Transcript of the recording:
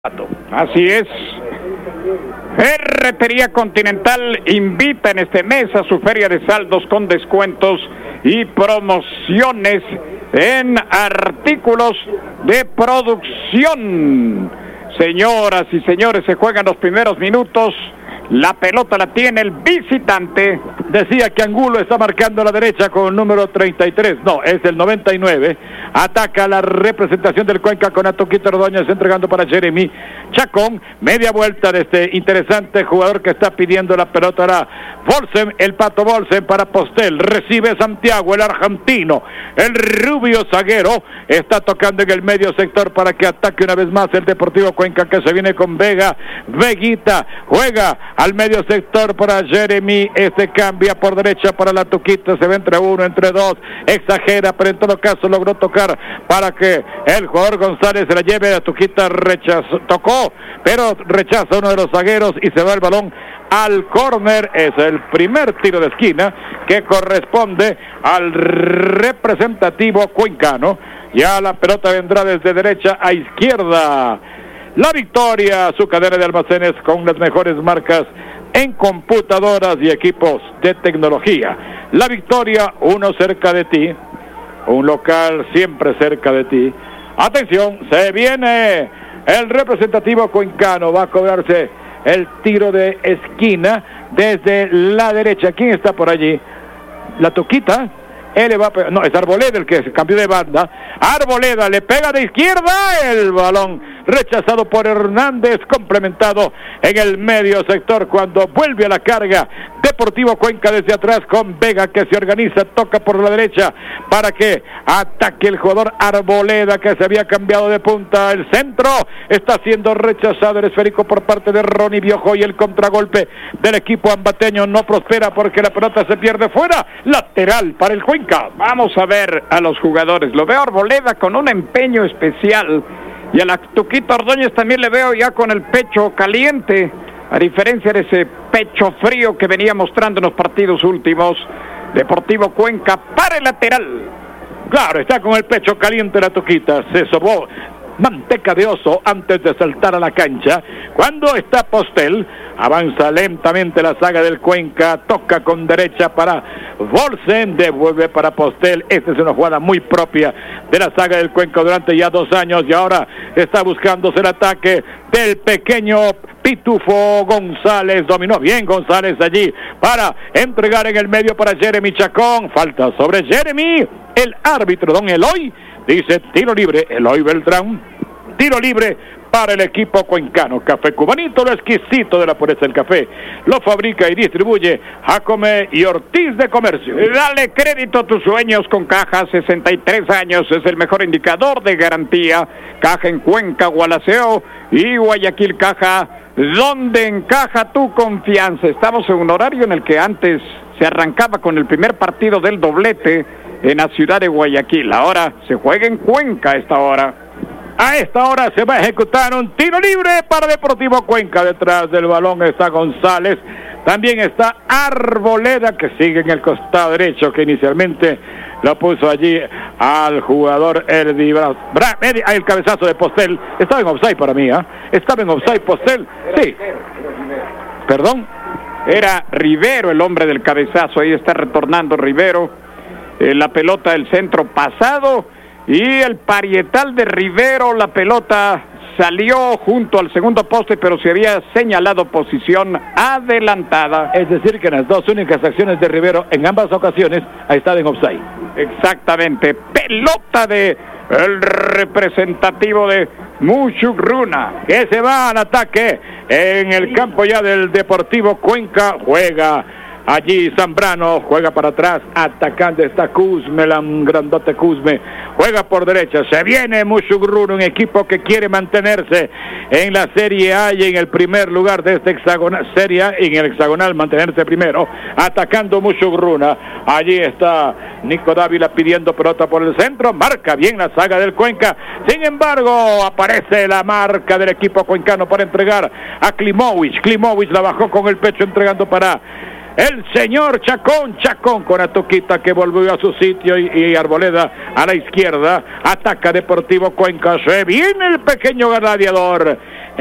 Así es. Ferretería Continental invita en este mes a su feria de saldos con descuentos y promociones en artículos de producción. Señoras y señores, se juegan los primeros minutos. La pelota la tiene el visitante. Decía que Angulo está marcando a la derecha con el número 33. No, es el 99. Ataca la representación del Cuenca con Atoquito Ordóñez entregando para Jeremy Chacón. Media vuelta de este interesante jugador que está pidiendo la pelota. Era Bolsen, el Pato Bolsen para Postel. Recibe Santiago, el argentino. El rubio zaguero está tocando en el medio sector para que ataque una vez más el Deportivo Cuenca, que se viene con Vega. Veguita juega al medio sector para Jeremy. Este cambia por derecha para la Tuquita. Se ve entre uno, entre dos. Exagera, pero en todo caso logró tocar para que el jugador González se la lleve. La Tuquita tocó, pero rechaza uno de los zagueros y se va el balón al córner. Es el primer tiro de esquina que corresponde al representativo cuencano. Ya la pelota vendrá desde derecha a izquierda. La victoria, su cadena de almacenes con las mejores marcas en computadoras y equipos de tecnología. La victoria, uno cerca de ti, un local siempre cerca de ti. Atención, se viene el representativo cuencano, va a cobrarse el tiro de esquina desde la derecha. ¿Quién está por allí? La Tuquita. Él va a pegar, no, es Arboleda el que se cambió de banda. Arboleda le pega de izquierda, el balón rechazado por Hernández, complementado en el medio sector cuando vuelve a la carga. Deportivo Cuenca desde atrás con Vega que se organiza, toca por la derecha para que ataque el jugador Arboleda que se había cambiado de punta. El centro está siendo rechazado el esférico por parte de Ronnie Biojo y el contragolpe del equipo ambateño no prospera porque la pelota se pierde fuera. Lateral para el Cuenca. Vamos a ver a los jugadores. Lo veo Arboleda con un empeño especial y a la Tuquita Ordóñez también le veo ya con el pecho caliente, a diferencia de ese pecho frío que venía mostrando en los partidos últimos. Deportivo Cuenca para el lateral. Claro, está con el pecho caliente la Tuquita. Se sobó manteca de oso antes de saltar a la cancha. Cuando está Postel, avanza lentamente la saga del Cuenca, toca con derecha para Bolsen, devuelve para Postel. Esta es una jugada muy propia de la saga del Cuenca durante ya 2 años y ahora está buscándose el ataque del pequeño Pitufo González. Dominó bien González allí para entregar en el medio para Jeremy Chacón. Falta sobre Jeremy. El árbitro, don Eloy, dice tiro libre. Eloy Beltrán, tiro libre para el equipo cuencano. Café Cubanito, lo exquisito de la pureza del café. Lo fabrica y distribuye Jacome y Ortiz de Comercio. Dale crédito a tus sueños con Caja. 63 años es el mejor indicador de garantía. Caja en Cuenca, Gualaceo y Guayaquil. Caja, donde encaja tu confianza. Estamos en un horario en el que antes se arrancaba con el primer partido del doblete en la ciudad de Guayaquil. Ahora se juega en Cuenca a esta hora. A esta hora se va a ejecutar un tiro libre para Deportivo Cuenca. Detrás del balón está González. También está Arboleda que sigue en el costado derecho, que inicialmente lo puso allí al jugador el cabezazo de Postel. Estaba en offside para mí, Estaba en offside Postel. Sí. Perdón. Era Rivero el hombre del cabezazo. Ahí está retornando Rivero. La pelota del centro pasado y el parietal de Rivero. La pelota salió junto al segundo poste, pero se había señalado posición adelantada. Es decir, que en las dos únicas acciones de Rivero, en ambas ocasiones, ha estado en offside. Exactamente. Pelota de el representativo de Mushugruna, que se va al ataque en el campo ya del Deportivo Cuenca. Juega allí Zambrano, juega para atrás, atacando está Cusme, el grandote Cusme, juega por derecha, se viene Mushugruna, un equipo que quiere mantenerse en la Serie A y en el primer lugar de este hexagonal, Serie A y en el hexagonal mantenerse primero, atacando Mushugruna. Allí está Nico Dávila pidiendo pelota por el centro, marca bien la saga del Cuenca, sin embargo aparece la marca del equipo cuencano para entregar a Klimovic. Klimovic la bajó con el pecho entregando para el señor Chacón con Atoquita que volvió a su sitio y Arboleda a la izquierda. Ataca Deportivo Cuenca. Se viene el pequeño gladiador.